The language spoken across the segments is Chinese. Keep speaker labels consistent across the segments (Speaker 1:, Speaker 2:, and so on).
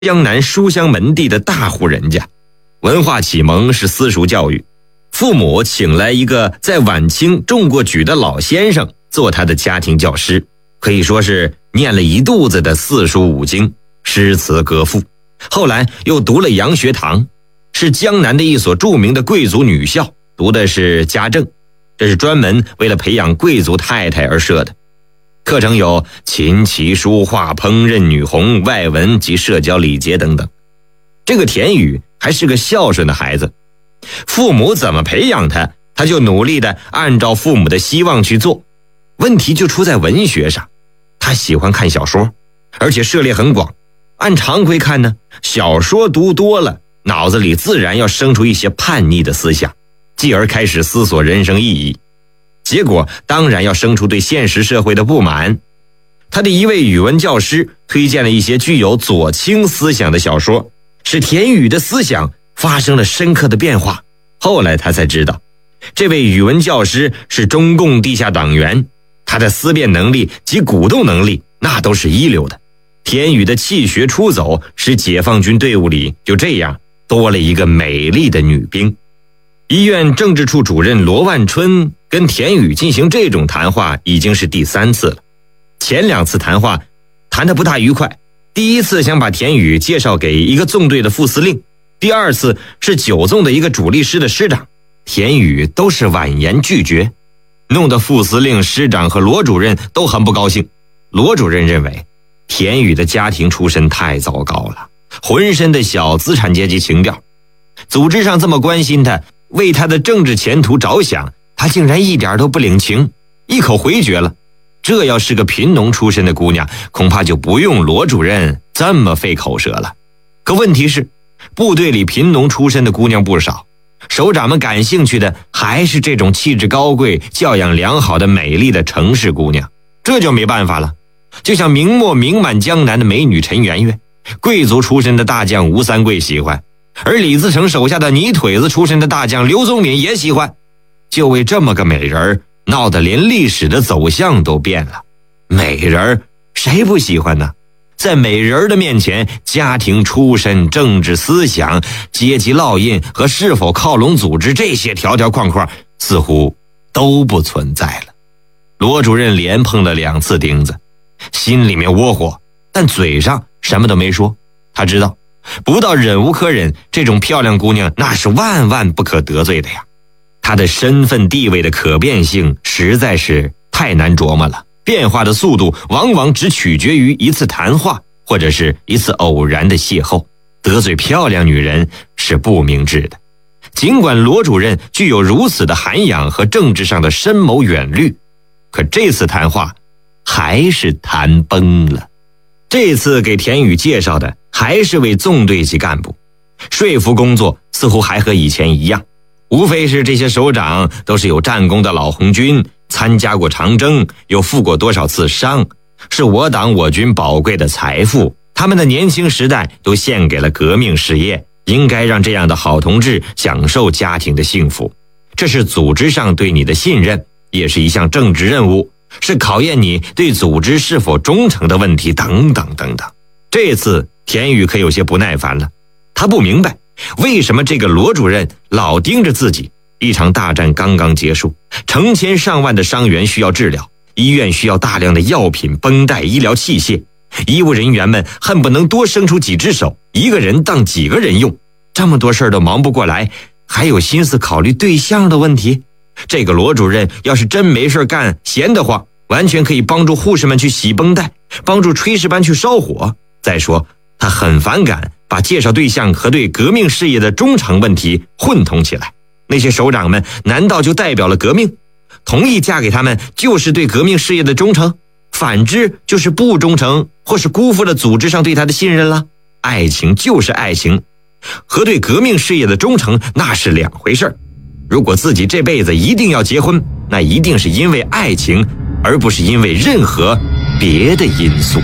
Speaker 1: 江南书香门第的大户人家，文化启蒙是私塾教育，父母请来一个在晚清中过举的老先生做他的家庭教师，可以说是念了一肚子的四书五经，诗词歌赋，后来又读了洋学堂，是江南的一所著名的贵族女校，读的是家政，这是专门为了培养贵族太太而设的。课程有琴棋书画、烹饪、女红、外文及社交礼节等等。这个田宇还是个孝顺的孩子，父母怎么培养他，他就努力的按照父母的希望去做。问题就出在文学上，他喜欢看小说，而且涉猎很广。按常规看呢，小说读多了，脑子里自然要生出一些叛逆的思想，继而开始思索人生意义。结果当然要生出对现实社会的不满。他的一位语文教师推荐了一些具有左倾思想的小说，使田宇的思想发生了深刻的变化。后来他才知道，这位语文教师是中共地下党员，他的思辨能力及鼓动能力那都是一流的。田宇的气血出走，使解放军队伍里就这样多了一个美丽的女兵。医院政治处主任罗万春跟田宇进行这种谈话已经是第3次了。前2次谈话谈得不大愉快，第一次想把田宇介绍给一个纵队的副司令，第2次是9纵的一个主力师的师长，田宇都是婉言拒绝，弄得副司令、师长和罗主任都很不高兴。罗主任认为田宇的家庭出身太糟糕了，浑身的小资产阶级情调，组织上这么关心他，为他的政治前途着想，他竟然一点都不领情，一口回绝了。这要是个贫农出身的姑娘，恐怕就不用罗主任这么费口舌了。可问题是，部队里贫农出身的姑娘不少，首长们感兴趣的还是这种气质高贵、教养良好的美丽的城市姑娘，这就没办法了。就像明末名满江南的美女陈圆圆，贵族出身的大将吴三桂喜欢，而李自成手下的泥腿子出身的大将刘宗敏也喜欢，就为这么个美人闹得连历史的走向都变了。美人谁不喜欢呢？在美人的面前，家庭出身、政治思想、阶级烙印和是否靠拢组织这些条条框框似乎都不存在了。罗主任连碰了2次钉子，心里面窝火，但嘴上什么都没说。他知道不到忍无可忍，这种漂亮姑娘那是万万不可得罪的呀。她的身份地位的可变性实在是太难琢磨了，变化的速度往往只取决于一次谈话或者是一次偶然的邂逅，得罪漂亮女人是不明智的。尽管罗主任具有如此的涵养和政治上的深谋远虑，可这次谈话还是谈崩了。这次给田宇介绍的还是位纵队级干部，说服工作似乎还和以前一样，无非是这些首长都是有战功的老红军，参加过长征，又负过多少次伤，是我党我军宝贵的财富，他们的年轻时代都献给了革命事业，应该让这样的好同志享受家庭的幸福。这是组织上对你的信任，也是一项政治任务，是考验你对组织是否忠诚的问题，等等等等。这次田宇可有些不耐烦了，他不明白为什么这个罗主任老盯着自己。一场大战刚刚结束，成千上万的伤员需要治疗，医院需要大量的药品、绷带、医疗器械，医务人员们恨不能多生出几只手，一个人当几个人用，这么多事都忙不过来，还有心思考虑对象的问题。这个罗主任要是真没事干，闲得慌，完全可以帮助护士们去洗绷带，帮助炊事班去烧火。再说他很反感把介绍对象和对革命事业的忠诚问题混同起来。那些首长们难道就代表了革命？同意嫁给他们就是对革命事业的忠诚，反之就是不忠诚，或是辜负了组织上对他的信任了。爱情就是爱情，和对革命事业的忠诚那是2回事。如果自己这辈子一定要结婚，那一定是因为爱情，而不是因为任何别的因素。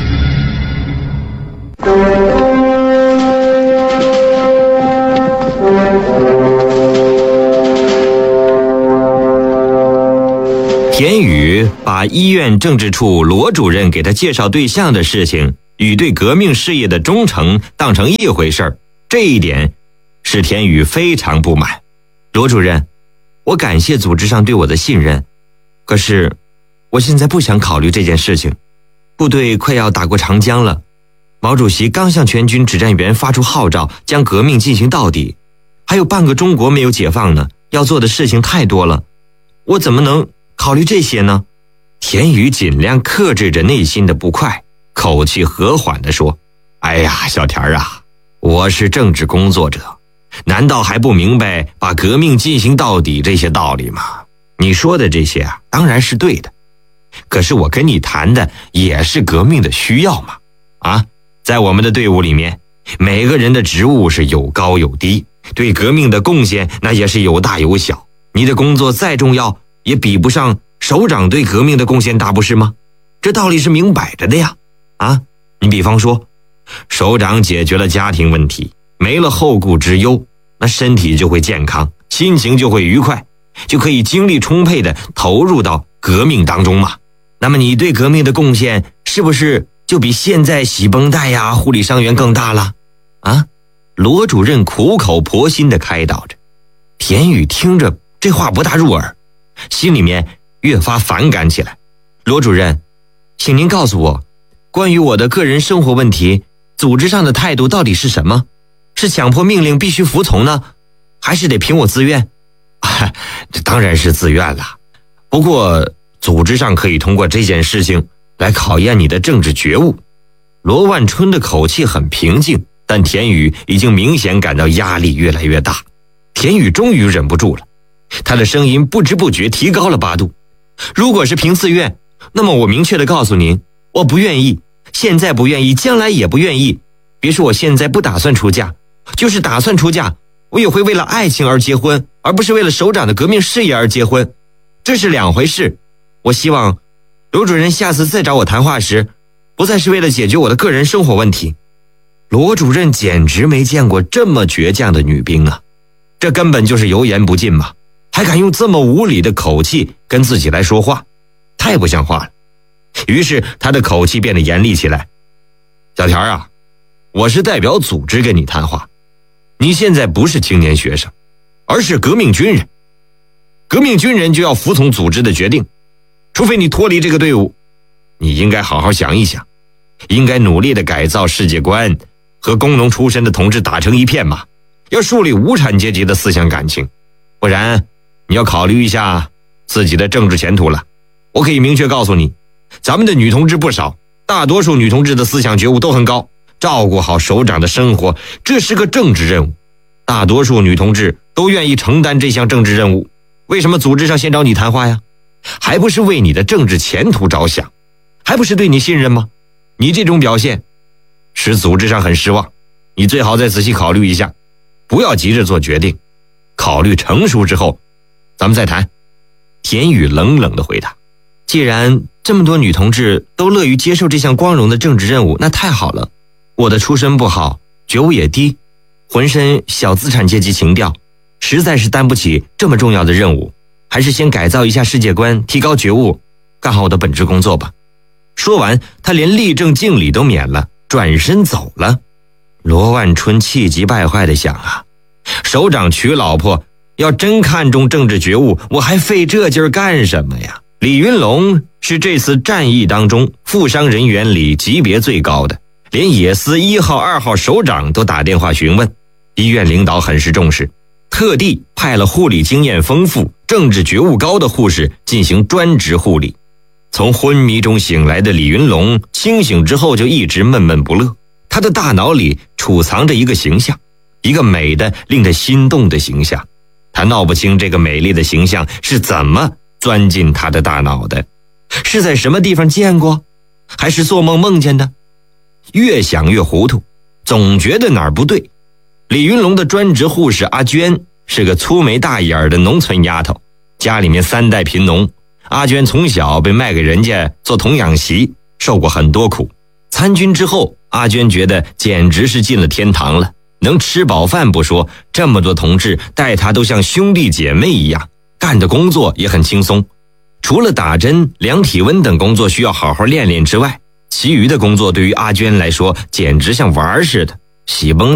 Speaker 1: 田宇把医院政治处罗主任给他介绍对象的事情与对革命事业的忠诚当成一回事儿，这一点使田宇非常不满。罗主任，我感谢组织上对我的信任，可是我现在不想考虑这件事情。部队快要打过长江了，毛主席刚向全军指战员发出号召，将革命进行到底，还有半个中国没有解放呢，要做的事情太多了，我怎么能考虑这些呢？田宇尽量克制着内心的不快，口气和缓地说：哎呀，小田啊，我是政治工作者，难道还不明白把革命进行到底这些道理吗？你说的这些啊，当然是对的，可是我跟你谈的也是革命的需要嘛。在我们的队伍里面，每个人的职务是有高有低，对革命的贡献那也是有大有小，你的工作再重要也比不上首长对革命的贡献大，不是吗？这道理是明摆着的呀。你比方说，首长解决了家庭问题，没了后顾之忧，那身体就会健康，心情就会愉快，就可以精力充沛地投入到革命当中嘛。那么你对革命的贡献是不是就比现在洗绷带呀、护理伤员更大了？罗主任苦口婆心地开导着。田宇听着这话不大入耳，心里面越发反感起来。罗主任，请您告诉我，关于我的个人生活问题，组织上的态度到底是什么？是强迫命令必须服从呢，还是得凭我自愿？这当然是自愿了，不过组织上可以通过这件事情来考验你的政治觉悟。罗万春的口气很平静，但田宇已经明显感到压力越来越大。田宇终于忍不住了，他的声音不知不觉提高了8度。如果是凭自愿，那么我明确地告诉您，我不愿意，现在不愿意，将来也不愿意。别说我现在不打算出嫁，就是打算出嫁，我也会为了爱情而结婚，而不是为了首长的革命事业而结婚，这是2回事。我希望罗主任下次再找我谈话时，不再是为了解决我的个人生活问题。罗主任简直没见过这么倔强的女兵啊，这根本就是油盐不进嘛，还敢用这么无理的口气跟自己来说话，太不像话了。于是他的口气变得严厉起来。小田啊，我是代表组织跟你谈话，你现在不是青年学生，而是革命军人。革命军人就要服从组织的决定，除非你脱离这个队伍。你应该好好想一想，应该努力的改造世界观，和工农出身的同志打成一片嘛，要树立无产阶级的思想感情，不然你要考虑一下自己的政治前途了。我可以明确告诉你，咱们的女同志不少，大多数女同志的思想觉悟都很高，照顾好首长的生活，这是个政治任务，大多数女同志都愿意承担这项政治任务。为什么组织上先找你谈话呀？还不是为你的政治前途着想，还不是对你信任吗？你这种表现使组织上很失望，你最好再仔细考虑一下，不要急着做决定，考虑成熟之后咱们再谈。田宇冷冷地回答。既然这么多女同志都乐于接受这项光荣的政治任务，那太好了。我的出身不好，觉悟也低，浑身小资产阶级情调，实在是担不起这么重要的任务，还是先改造一下世界观，提高觉悟，干好我的本职工作吧。说完，他连立正敬礼都免了，转身走了。罗万春气急败坏地想啊，首长娶老婆要真看重政治觉悟，我还费这劲儿干什么呀？李云龙是这次战役当中负伤人员里级别最高的，连野司1号、2号首长都打电话询问，医院领导很是重视，特地派了护理经验丰富、政治觉悟高的护士进行专职护理。从昏迷中醒来的李云龙清醒之后就一直闷闷不乐，他的大脑里储藏着一个形象，一个美的令他心动的形象，他闹不清这个美丽的形象是怎么钻进他的大脑的，是在什么地方见过，还是做梦梦见的？越想越糊涂，总觉得哪儿不对。李云龙的专职护士阿娟是个粗眉大眼的农村丫头，家里面3代贫农，阿娟从小被卖给人家做童养媳，受过很多苦。参军之后，阿娟觉得简直是进了天堂了，能吃饱饭不说，这么多同志待她都像兄弟姐妹一样，干的工作也很轻松。除了打针、量体温等工作需要好好练练之外， 其余的工作对于阿娟来说简直像玩似的，喜绷